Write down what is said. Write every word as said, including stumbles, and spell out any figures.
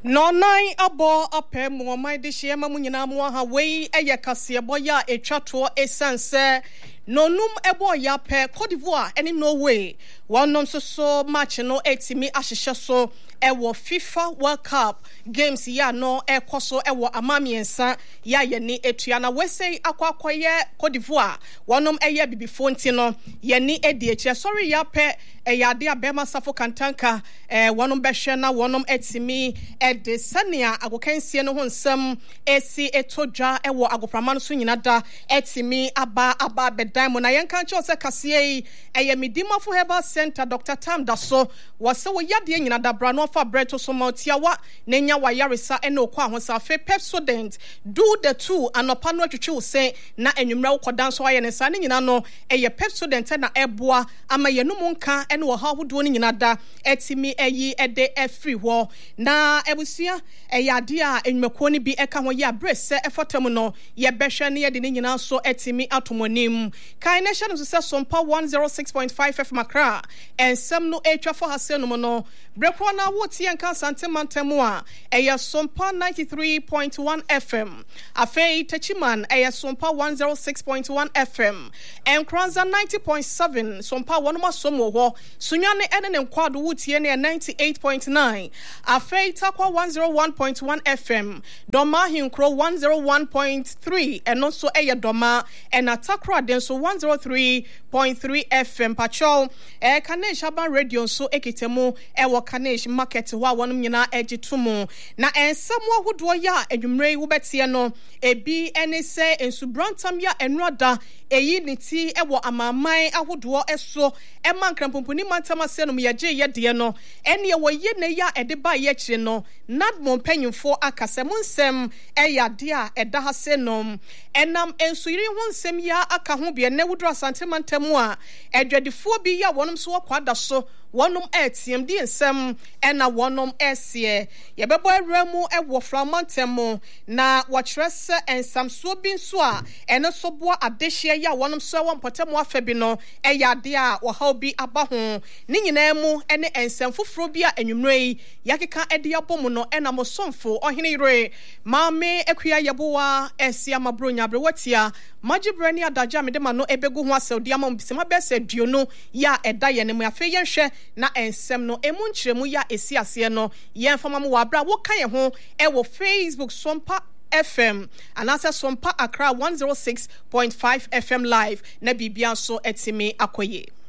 No nine abo ape mo my de hye ma munyina mo ha wei eye kase boya etwato esanse no num ebo ya pe Cote d'Ivoire ene Norway wonom so so match no etimi ahyehye so ewo FIFA World Cup games ya no ekoso ewo amamiensa ya ye ni etua na wesei akwakoye Cote d'Ivoire wonom eye bibifo nti no ye ni edi eche sorry ya pe eyade abema safo kantanka eh wonom behwe na wonom etimi ede sania agokansie no ho nsem esi etodwa ewo agoprama no so nyina da etimi aba aba bedan mo na yenka che ose kase eye midimafo herbal center Doctor Tam Daso wase wo yade nyina da bra no fa breto so mautiawa nenya wa yaresa ene okwa ahosa fe Pepsodent do the two anopa no atwetwe se na enwumra wo kodan so aye ne sa ne nyina no eye Pepsodent na eboa ama yenum nka ene wo ha hodo ne nyina da etimi eyi ede efri ho na ebusua eyade a enwumako ni bi eka ho ye abrese efotam no ye behwe ne ye de ne nyina so etimi atomonim kai nation so se sompa one oh six point five F Makra ensem no etwa for hasenum no brekro na wotie nka santemantemu a eya sompa ninety-three point one F M afei tachiman eya sompa one oh six point one F M enkranza ninety point seven sompa wonoma somo ho sunyane ene ne nkwado wotie ne ninety-eight point nine afei takwa one oh one point one F M doma hinkro one oh one point three eno so eya doma ena takra den so one oh three point three F M patrol e Kanesh Urban Radio so ekitemu e wo Kanesh market wa wonum nyina egitumu na ensem wo hodo ya adwumre wo betie no ebi ene se ensubrantam ya enroda eyi niti e wo amaman ahodo eso e man krampomponi mantama se no yeje ye de no ene ye wo ye ne ya ede ba ye kire no nad mo mpanyimfo akasem nsem e ya de a eda ha se no enam ensuyiri ho nsem ya aka ho bia ne wudro asante mantamu a edwadifo bi ya wonum so kwada so wonum etiem di nsem ena wonum esie ye bebo awramu ewo framantemu na wokyerese ensamso bi nso a ene so boa adehye ya wonum so won potemu afabi no eyade a wo ha bi aba ho ni nyina mu ene ensam foforo bi a enwumrei yakeka ede abomu no ena mo somfo ohene yire maame ekua yebowa esia mabro nyabre watia majibrani adaja medema no ebegu ho asawdi ama mbisema bese duono ya eda ye ne mu afa yenhwe na ensem no emu nkyeremu ya esi ase no ye mfama mu wabra wo kan ye ho e wo Facebook Sompa F M anasa Sompa Accra one oh six point five F M live na bibia so etimi akoye.